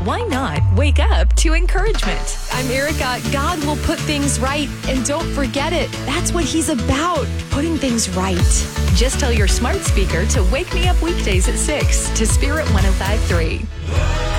why not wake up to encouragement? I'm Erica. God will put things right, and don't forget it. That's what He's about, putting things right. Just tell your smart speaker to wake me up weekdays at 6 to Spirit 105.3.